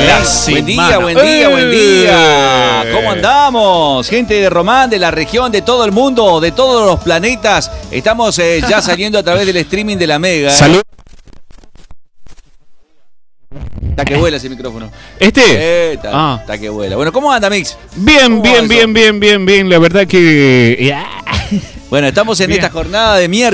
La Buen día, semana. buen día, buen día. ¿Cómo andamos? Gente de Román, de la región, de todo el mundo, de todos los planetas. Estamos ya saliendo a través del streaming de la Mega. Salud. Está que vuela ese micrófono. Está que vuela. Bueno, ¿cómo anda, Mix? Bien. La verdad que... Bueno, estamos en esta jornada de miércoles.